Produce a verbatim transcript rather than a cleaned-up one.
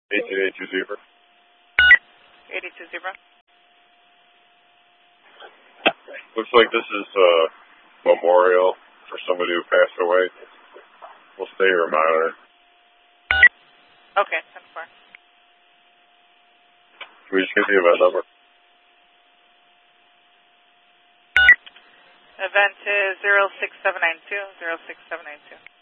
eighteen eighty-two Zebra. eighty-two Zebra. Looks like this is a memorial for somebody who passed away. We'll stay here and monitor. Okay, ten four. Can we just get the event number? Event is zero six seven nine two, zero six seven nine two.